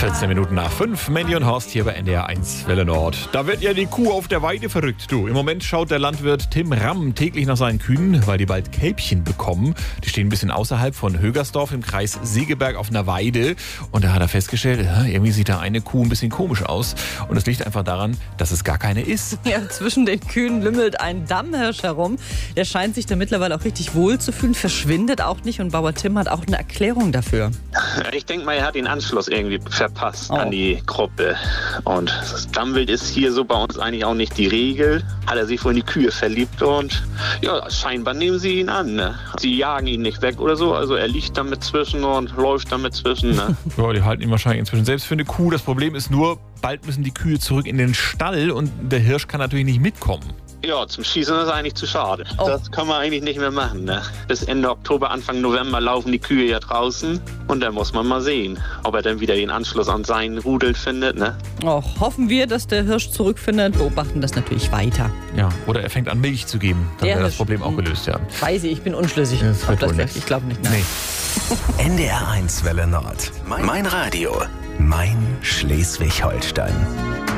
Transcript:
14 Minuten nach 5, Mandy und Horst hier bei NDR 1 Welle Nord. Da wird ja die Kuh auf der Weide verrückt, du. Im Moment schaut der Landwirt Tim Ramm täglich nach seinen Kühen, weil die bald Kälbchen bekommen. Die stehen ein bisschen außerhalb von Högersdorf im Kreis Segeberg auf einer Weide. Und da hat er festgestellt, irgendwie sieht da eine Kuh ein bisschen komisch aus. Und es liegt einfach daran, dass es gar keine ist. Ja, zwischen den Kühen lümmelt ein Dammhirsch herum. Der scheint sich da mittlerweile auch richtig wohl zu fühlen, verschwindet auch nicht. Und Bauer Tim hat auch eine Erklärung dafür. Ich denke mal, er hat den Anschluss irgendwie verpasst an die Gruppe. Und das Dammwild ist hier so bei uns eigentlich auch nicht die Regel. Hat er sich wohl in die Kühe verliebt und ja, scheinbar nehmen sie ihn an. Ne? Sie jagen ihn nicht weg oder so. Also er liegt damit zwischen und läuft damit zwischen. Ne? Ja, die halten ihn wahrscheinlich inzwischen selbst für eine Kuh. Das Problem ist nur, bald müssen die Kühe zurück in den Stall und der Hirsch kann natürlich nicht mitkommen. Ja, zum Schießen ist eigentlich zu schade. Das kann man eigentlich nicht mehr machen. Ne? Bis Ende Oktober, Anfang November laufen die Kühe ja draußen. Und dann muss man mal sehen, ob er dann wieder den Anschluss an seinen Rudel findet. Ne? Hoffen wir, dass der Hirsch zurückfindet, beobachten das natürlich weiter. Ja, oder er fängt an Milch zu geben. Dann wäre das Problem auch gelöst, ja. Weiß ich bin unschlüssig. Ich glaube nicht. Nein. Nee. NDR 1 Welle Nord. Mein Radio. Mein Schleswig-Holstein.